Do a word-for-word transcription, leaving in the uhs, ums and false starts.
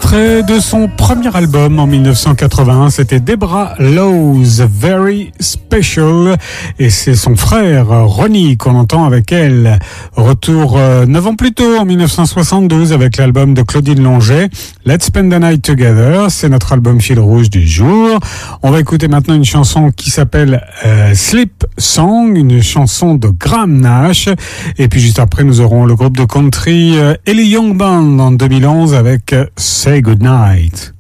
extrait de son premier album en dix-neuf cent quatre-vingt-un, c'était Deborah Low's Very Special, et c'est son frère Ronnie qu'on entend avec elle. Retour euh, neuf ans plus tôt, en dix-neuf cent soixante-douze, avec l'album de Claudine Longet, Let's Spend the Night Together. C'est notre album fil rouge du jour. On va écouter maintenant une chanson qui s'appelle euh, Sleep Song, une chanson de Graham Nash, et puis juste après nous aurons le groupe de country euh, Ellie Young Band en deux mille onze avec euh, Say Goodnight.